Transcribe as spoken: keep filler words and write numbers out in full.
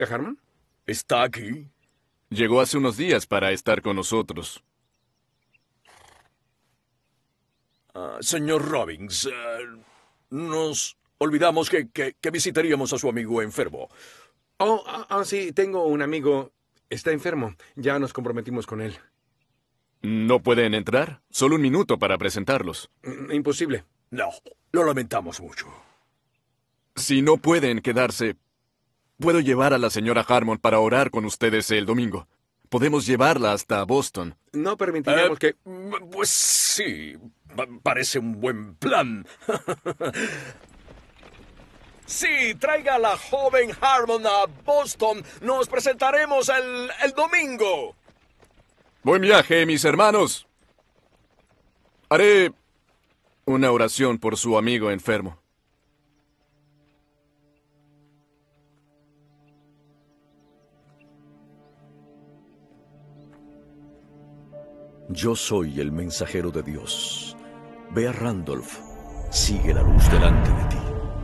¿Harmon? ¿Está aquí? Llegó hace unos días para estar con nosotros. Ah, señor Robbins, ah, nos olvidamos que, que- que visitaríamos a su amigo enfermo. Oh, ah, ah, sí, tengo un amigo. Está enfermo. Ya nos comprometimos con él. ¿No pueden entrar? Solo un minuto para presentarlos. Mm, Imposible. No, lo lamentamos mucho. Si no pueden quedarse, puedo llevar a la señora Harmon para orar con ustedes el domingo. Podemos llevarla hasta Boston. No permitiríamos Eh, que... mm, Pues sí, pa- parece un buen plan. Sí, traiga a la joven Harmon a Boston. Nos presentaremos el, el domingo. Buen viaje, mis hermanos. Haré una oración por su amigo enfermo. Yo soy el mensajero de Dios. Ve a Randolph. Sigue la luz delante de ti.